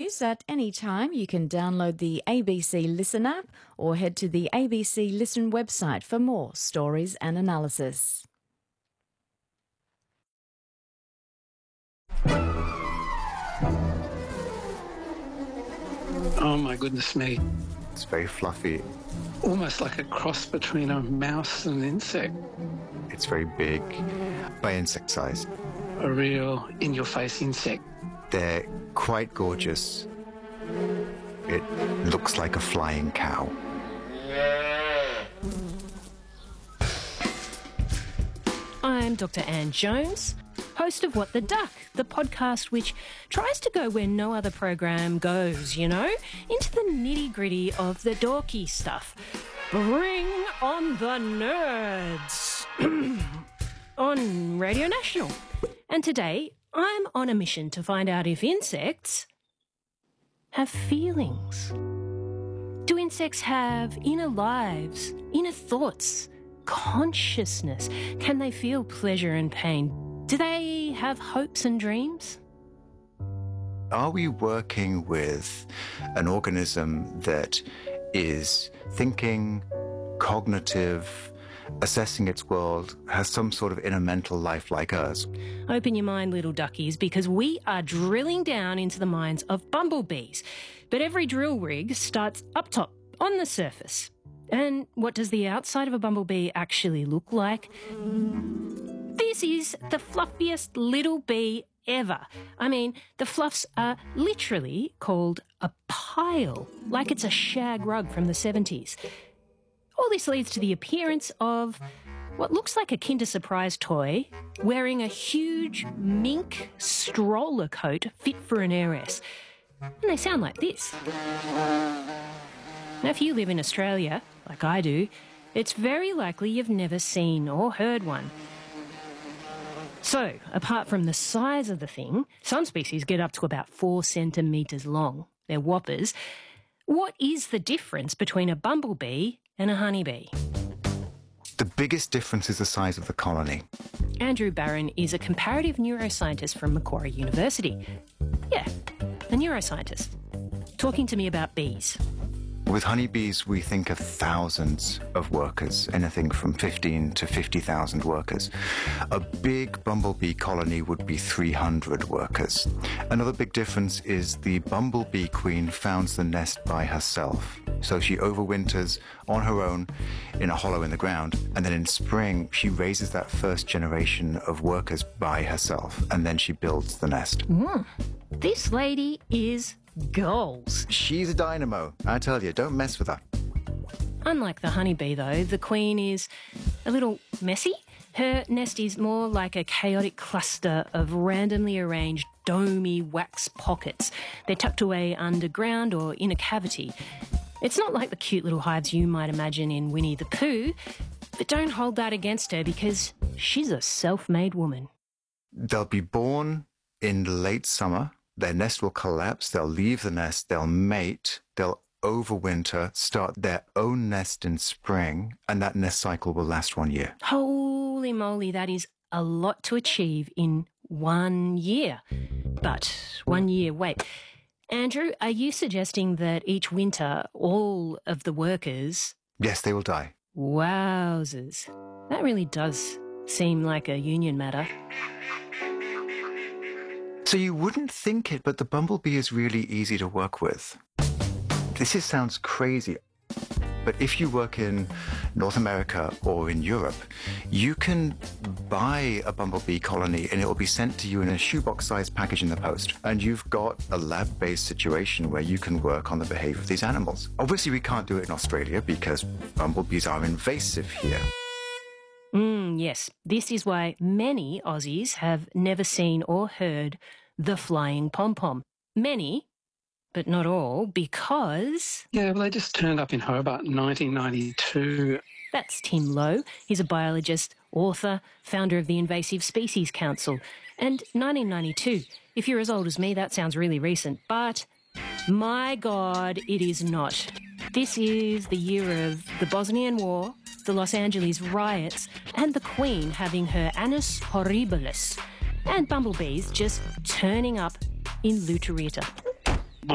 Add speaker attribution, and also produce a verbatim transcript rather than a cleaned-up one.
Speaker 1: news at any time, you can download the A B C Listen app or head to the A B C Listen website for more stories and analysis.
Speaker 2: Oh my goodness me.
Speaker 3: It's very fluffy.
Speaker 2: Almost like a cross between a mouse and an insect.
Speaker 3: It's very big, by insect size.
Speaker 2: A real in-your-face insect.
Speaker 3: They're quite gorgeous. It looks like a flying cow.
Speaker 4: I'm Doctor Anne Jones, host of What the Duck, the podcast which tries to go where no other program goes, you know, into the nitty-gritty of the dorky stuff. Bring on the nerds on Radio National. And today, I'm on a mission to find out if insects have feelings. Do insects have inner lives, inner thoughts, consciousness? Can they feel pleasure and pain? Do they have hopes and dreams?
Speaker 3: Are we working with an organism that is thinking, cognitive, assessing its world, has some sort of inner mental life like us?
Speaker 4: Open your mind, little duckies, because we are drilling down into the minds of bumblebees. But every drill rig starts up top, on the surface. And what does the outside of a bumblebee actually look like? This is the fluffiest little bee ever. I mean, the fluffs are literally called a pile, like it's a shag rug from the seventies. All this leads to the appearance of what looks like a Kinder Surprise toy wearing a huge mink stroller coat fit for an heiress. And they sound like this. Now, if you live in Australia, like I do, it's very likely you've never seen or heard one. So, apart from the size of the thing, some species get up to about four centimetres long. They're whoppers. What is the difference between a bumblebee and a honeybee?
Speaker 3: The biggest difference is the size of the colony.
Speaker 4: Andrew Barron is a comparative neuroscientist from Macquarie University. Yeah, a neuroscientist. Talking to me about bees.
Speaker 3: With honeybees, we think of thousands of workers, anything from fifteen to fifty thousand workers. A big bumblebee colony would be three hundred workers. Another big difference is the bumblebee queen founds the nest by herself. So she overwinters on her own in a hollow in the ground, and then in spring she raises that first generation of workers by herself, and then she builds the nest.
Speaker 4: Mm. This lady is goals.
Speaker 3: She's a dynamo, I tell you, don't mess with her.
Speaker 4: Unlike the honeybee, though, the queen is a little messy. Her nest is more like a chaotic cluster of randomly arranged domey wax pockets. They're tucked away underground or in a cavity. It's not like the cute little hives you might imagine in Winnie the Pooh, but don't hold that against her because she's a self-made woman.
Speaker 3: They'll be born in late summer. Their nest will collapse, they'll leave the nest, they'll mate, they'll overwinter, start their own nest in spring, and that nest cycle will last one year.
Speaker 4: Holy moly, that is a lot to achieve in one year. But one year, wait. Andrew, are you suggesting that each winter all of the workers...
Speaker 3: Yes, they will die.
Speaker 4: Wowzers. That really does seem like a union matter.
Speaker 3: So you wouldn't think it, but the bumblebee is really easy to work with. This is, sounds crazy, but if you work in North America or in Europe, you can buy a bumblebee colony and it will be sent to you in a shoebox-sized package in the post. And you've got a lab-based situation where you can work on the behavior of these animals. Obviously, we can't do it in Australia because bumblebees are invasive here.
Speaker 4: Mm, yes, this is why many Aussies have never seen or heard the flying pom-pom. Many, but not all, because...
Speaker 2: Yeah, well, they just turned up in Hobart in nineteen ninety-two.
Speaker 4: That's Tim Lowe. He's a biologist, author, founder of the Invasive Species Council. And nineteen ninety-two, if you're as old as me, that sounds really recent, but my God, it is not. This is the year of the Bosnian War, the Los Angeles riots, and the Queen having her annus horribilis, and bumblebees just turning up in Lutherita.